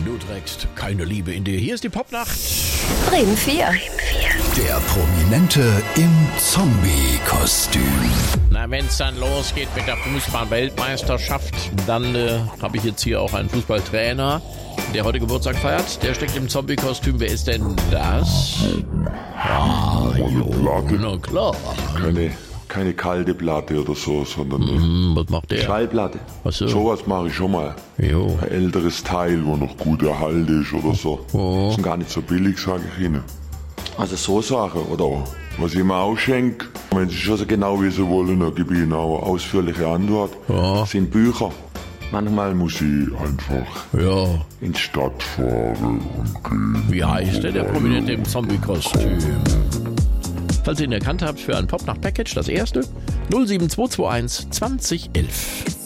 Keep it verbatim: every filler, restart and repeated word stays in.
Du trägst keine Liebe in dir. Hier ist die Popnacht. Bremen vier. Der Prominente im Zombie-Kostüm. Na, wenn es dann losgeht mit der Fußball-Weltmeisterschaft, dann äh, habe ich jetzt hier auch einen Fußballtrainer, der heute Geburtstag feiert. Der steckt im Zombie-Kostüm. Wer ist denn das? Ah, jo, na klar. Keine, keine kalte Platte oder so, sondern Hm, was macht der? Schallplatte. Ach so. Sowas mache ich schon mal. Jo. Ein älteres Teil, wo noch gut erhalten ist oder so. Oh. Das ist gar nicht so billig, sage ich Ihnen. Also so Sachen, oder was ich mir ausschenke, wenn Sie schon so genau wissen wollen, dann gebe ich Ihnen auch eine ausführliche Antwort. Ja. Das sind Bücher. Manchmal muss ich einfach Ja. in die Stadt fahren und gehen. Wie heißt der, der Prominente im Zombie-Kostüm? Falls ihr ihn erkannt habt für ein Popnacht-Package, das erste null sieben zwei zwei eins zwanzig elf.